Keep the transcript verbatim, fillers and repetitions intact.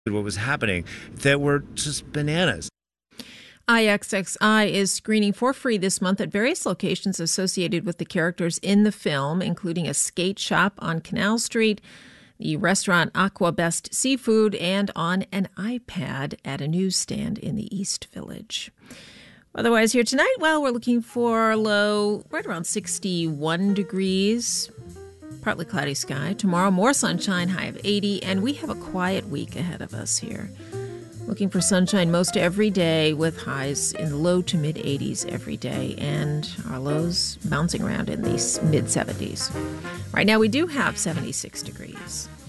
what was happening that were just bananas. I X X I is screening for free this month at various locations associated with the characters in the film, including a skate shop on Canal Street, the restaurant Aqua Best Seafood, and on an iPad at a newsstand in the East Village. Otherwise, here tonight, well, we're looking for a low right around sixty-one degrees, partly cloudy sky. Tomorrow, more sunshine, high of eighty, and we have a quiet week ahead of us here. Looking for sunshine most every day with highs in the low to mid eighties every day, and our lows bouncing around in the mid seventies. Right now, we do have seventy-six degrees.